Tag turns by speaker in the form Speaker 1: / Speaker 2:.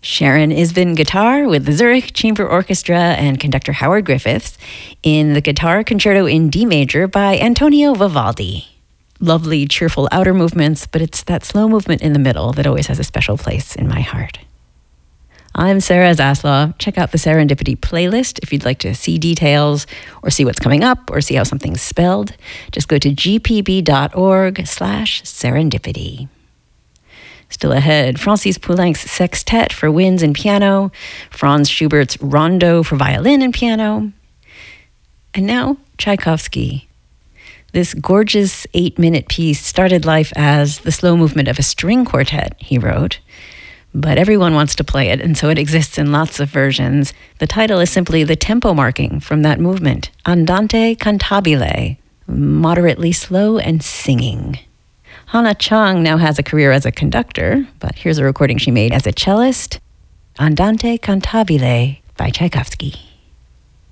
Speaker 1: Sharon Isbin guitar with the Zurich Chamber Orchestra and conductor Howard Griffiths in the Guitar Concerto in D major by Antonio Vivaldi. Lovely, cheerful outer movements, but it's that slow movement in the middle that always has a special place in my heart. I'm Sarah Zaslav. Check out the Serendipity playlist if you'd like to see details or see what's coming up or see how something's spelled. Just go to gpb.org/serendipity. Still ahead, Francis Poulenc's Sextet for winds and piano, Franz Schubert's Rondo for violin and piano, and now Tchaikovsky. This gorgeous 8-minute piece started life as the slow movement of a string quartet, he wrote, but everyone wants to play it, and so it exists in lots of versions. The title is simply the tempo marking from that movement, Andante cantabile, moderately slow and singing. Hannah Chang now has a career as a conductor, but here's a recording she made as a cellist, Andante cantabile by Tchaikovsky.